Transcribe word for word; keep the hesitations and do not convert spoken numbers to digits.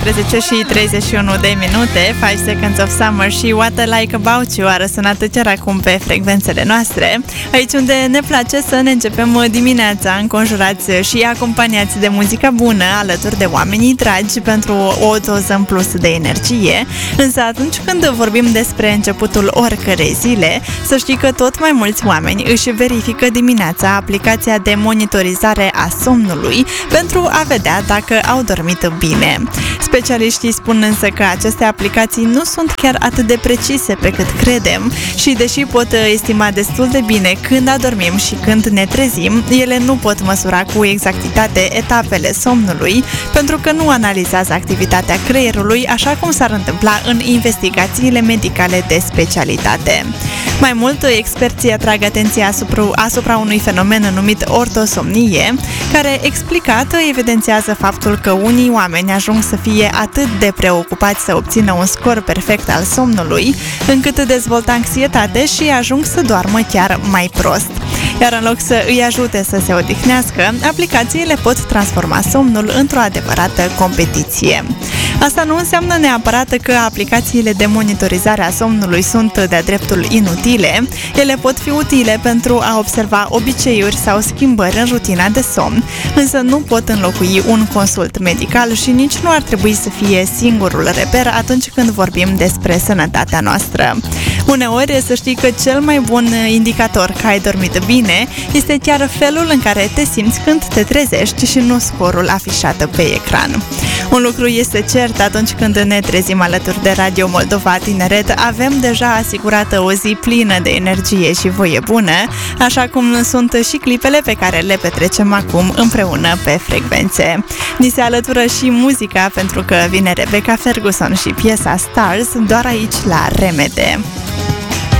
treizeci și treizeci și unu de minute, Five Seconds of Summer și What I Like About You a răsunat chiar acum pe frecvențele noastre, aici unde ne place să ne începem dimineața înconjurați și acompaniați de muzica bună, alături de oamenii dragi, pentru o doză în plus de energie. Însă atunci când vorbim despre începutul oricărei zile, să știi că tot mai mulți oameni își verifică dimineața aplicația de monitorizare a somnului pentru a vedea dacă au dormit bine. Specialiștii spun însă că aceste aplicații nu sunt chiar atât de precise pe cât credem și deși pot estima destul de bine când adormim și când ne trezim, ele nu pot măsura cu exactitate etapele somnului, pentru că nu analizează activitatea creierului așa cum s-ar întâmpla în investigațiile medicale de specialitate. Mai mult, experții atrag atenția asupra, asupra unui fenomen numit ortosomnie, care explicat evidențiază faptul că unii oameni ajung să fie atât de preocupați să obțină un scor perfect al somnului, încât dezvoltă anxietate și ajung să doarmă chiar mai prost. Iar în loc să îi ajute să se odihnească, aplicațiile pot transforma somnul într-o adevărată competiție. Asta nu înseamnă neapărat că aplicațiile de monitorizare a somnului sunt de-a dreptul inutile. Ele pot fi utile pentru a observa obiceiuri sau schimbări în rutina de somn, însă nu pot înlocui un consult medical și nici nu ar trebui să fie singurul reper atunci când vorbim despre sănătatea noastră. Uneori, să știi că cel mai bun indicator că ai dormit bine este chiar felul în care te simți când te trezești și nu scorul afișat pe ecran. Un lucru este cert, atunci când ne trezim alături de Radio Moldova Tineret, avem deja asigurată o zi plină de energie și voie bună, așa cum sunt și clipele pe care le petrecem acum împreună pe frecvențe. Ni se alătură și muzica, pentru că vine Rebecca Ferguson și piesa Stars doar aici la Remede.